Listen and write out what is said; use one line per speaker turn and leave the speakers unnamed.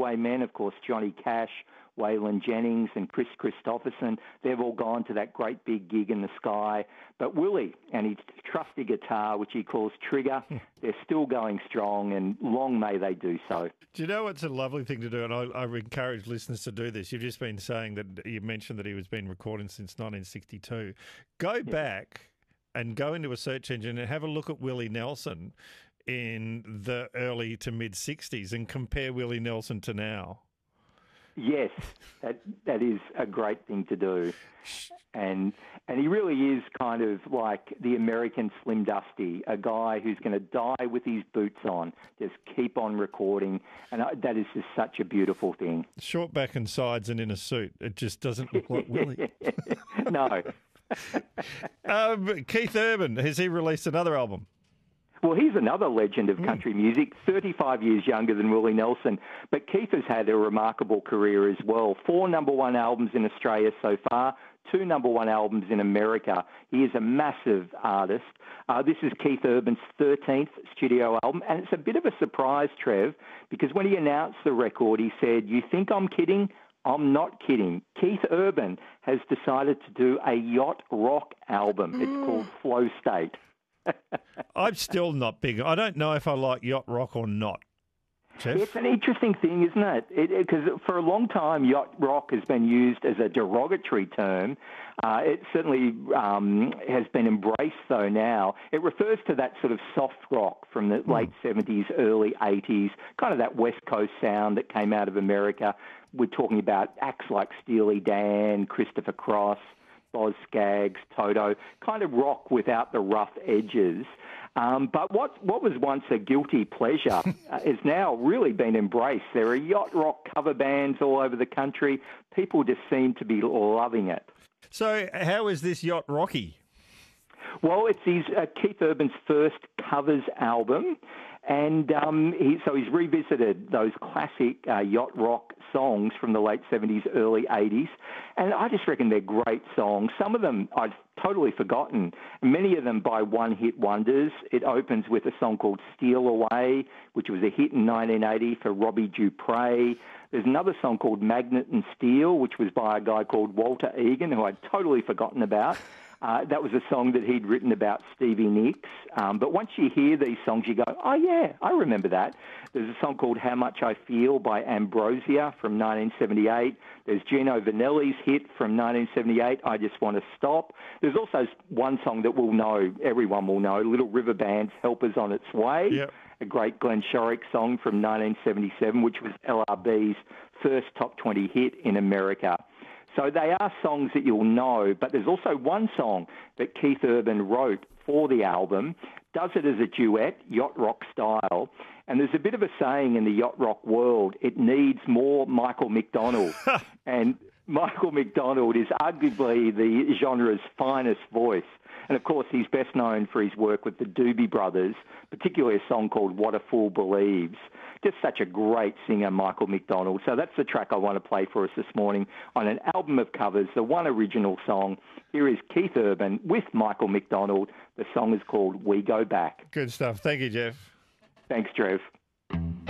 Highwaymen, of course, Johnny Cash, Waylon Jennings and Chris Christopherson, they've all gone to that great big gig in the sky. But Willie and his trusty guitar, which he calls Trigger, they're still going strong, and long may they do so.
Do you know what's a lovely thing to do? And I encourage listeners to do this. You've just been saying that you mentioned that he was been recording since 1962. Go back and go into a search engine and have a look at Willie Nelson in the early to mid-'60s and compare Willie Nelson to now.
Yes, that is a great thing to do. And he really is kind of like the American Slim Dusty, a guy who's going to die with his boots on, just keep on recording. And that is just such a beautiful thing.
Short back and sides and in a suit. It just doesn't look like Willie.
No.
Keith Urban, has he released another album?
Well, he's another legend of country music, 35 years younger than Willie Nelson. But Keith has had a remarkable career as well. 4 number-one albums in Australia so far, 2 number-one albums in America. He is a massive artist. This is Keith Urban's 13th studio album, and it's a bit of a surprise, Trev, because when he announced the record, he said, "You think I'm kidding? I'm not kidding." Keith Urban has decided to do a yacht rock album. It's called Flow State.
I'm still not big. I don't know if I like yacht rock or not, Jeff.
It's an interesting thing, isn't it? Because for a long time, yacht rock has been used as a derogatory term. It certainly has been embraced, though, now. It refers to that sort of soft rock from the late 70s, early 80s, kind of that West Coast sound that came out of America. We're talking about acts like Steely Dan, Christopher Cross, Boz Scaggs, Toto, kind of rock without the rough edges. But what was once a guilty pleasure has now really been embraced. There are yacht rock cover bands all over the country. People just seem to be loving it.
So how is this yacht rocky?
Well, it's Keith Urban's first covers album. And he's revisited those classic yacht rock songs from the late 70s, early 80s. And I just reckon they're great songs. Some of them I'd totally forgotten, many of them by one-hit wonders. It opens with a song called Steal Away, which was a hit in 1980 for Robbie Dupre. There's another song called Magnet and Steel, which was by a guy called Walter Egan, who I'd totally forgotten about. That was a song that he'd written about Stevie Nicks. But once you hear these songs, you go, oh, yeah, I remember that. There's a song called How Much I Feel by Ambrosia from 1978. There's Gino Vanelli's hit from 1978, I Just Want to Stop. There's also one song that everyone will know, Little River Band's Helper's on Its Way. Yep. A great Glenn Shorrock song from 1977, which was LRB's first top 20 hit in America. So they are songs that you'll know, but there's also one song that Keith Urban wrote for the album, does it as a duet, yacht rock style, and there's a bit of a saying in the yacht rock world, it needs more Michael McDonald. And Michael McDonald is arguably the genre's finest voice. And, of course, he's best known for his work with the Doobie Brothers, particularly a song called What a Fool Believes. Just such a great singer, Michael McDonald. So that's the track I want to play for us this morning on an album of covers, the one original song. Here is Keith Urban with Michael McDonald. The song is called We Go Back.
Good stuff. Thank you, Jeff.
Thanks, Trev.